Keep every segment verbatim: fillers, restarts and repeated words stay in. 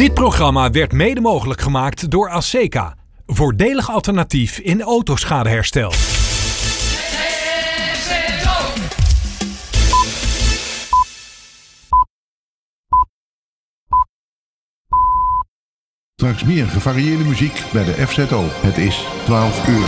Dit programma werd mede mogelijk gemaakt door Aseca. Voordelig alternatief in autoschadeherstel. Straks meer gevarieerde muziek bij de F Z O. Het is twaalf uur.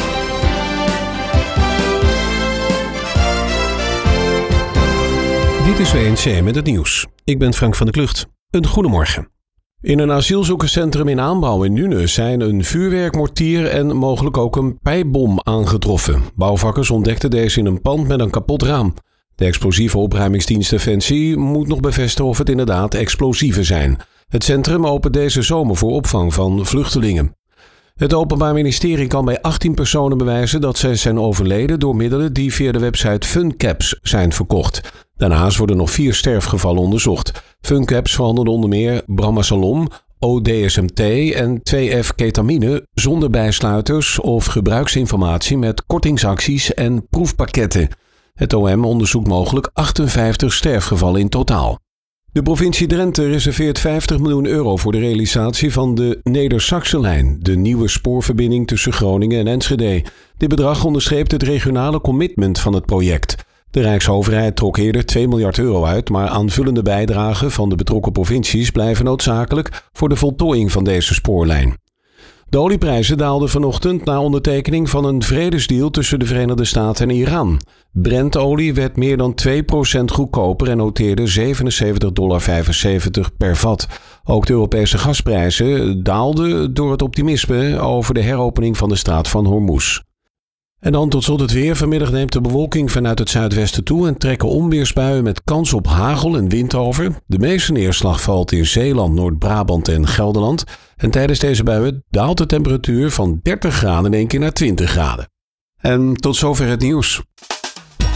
Dit is W N C met het nieuws. Ik ben Frank van der Klucht. Een goedemorgen. In een asielzoekerscentrum in aanbouw in Nuenen zijn een vuurwerkmortier en mogelijk ook een pijpbom aangetroffen. Bouwvakkers ontdekten deze in een pand met een kapot raam. De explosieve opruimingsdienst Defensie moet nog bevestigen of het inderdaad explosieven zijn. Het centrum opent deze zomer voor opvang van vluchtelingen. Het Openbaar Ministerie kan bij achttien personen bewijzen dat zij zijn overleden door middelen die via de website FunCaps zijn verkocht. Daarnaast worden nog vier sterfgevallen onderzocht. FunCaps verhandelen onder meer bramasalon, O D S M T en twee F ketamine zonder bijsluiters of gebruiksinformatie met kortingsacties en proefpakketten. Het O M onderzoekt mogelijk achtenvijftig sterfgevallen in totaal. De provincie Drenthe reserveert vijftig miljoen euro voor de realisatie van de Neder-Saxe-lijn, de nieuwe spoorverbinding tussen Groningen en Enschede. Dit bedrag onderstreept het regionale commitment van het project. De Rijksoverheid trok eerder twee miljard euro uit, maar aanvullende bijdragen van de betrokken provincies blijven noodzakelijk voor de voltooiing van deze spoorlijn. De olieprijzen daalden vanochtend na ondertekening van een vredesdeal tussen de Verenigde Staten en Iran. Brent-olie werd meer dan twee procent goedkoper en noteerde zevenenzeventig komma vijfenzeventig dollar per vat. Ook de Europese gasprijzen daalden door het optimisme over de heropening van de straat van Hormuz. En dan tot slot het weer. Vanmiddag neemt de bewolking vanuit het zuidwesten toe en trekken onweersbuien met kans op hagel en wind over. De meeste neerslag valt in Zeeland, Noord-Brabant en Gelderland. En tijdens deze buien daalt de temperatuur van dertig graden in één keer naar twintig graden. En tot zover het nieuws.